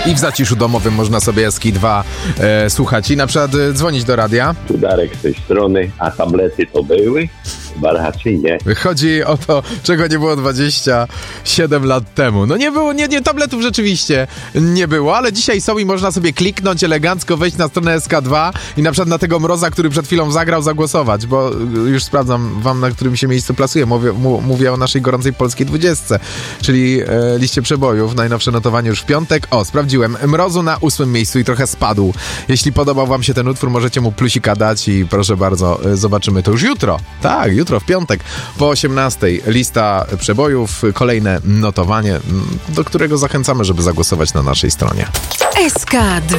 I w zaciszu domowym można sobie SK2 słuchać i na przykład dzwonić do radia. Tu Darek z tej strony, a tablety to były? Chyba raczej nie. Chodzi o to, czego nie było 27 lat temu. No nie było, nie tabletów rzeczywiście nie było, ale dzisiaj są i można sobie kliknąć elegancko, wejść na stronę SK2 i na przykład na tego Mroza, który przed chwilą zagrał, zagłosować, bo już sprawdzam wam, na którym się miejscu plasuje. Mówię o naszej gorącej polskiej 20, czyli liście przebojów. Najnowsze notowanie już w piątek. O, sprawdziłem. Mrozu na 8 miejscu i trochę spadł. Jeśli podobał wam się ten utwór, możecie mu plusika dać i proszę bardzo, zobaczymy to już jutro. Tak, jutro w piątek po 18. Lista przebojów, kolejne notowanie, do którego zachęcamy, żeby zagłosować na naszej stronie. SK2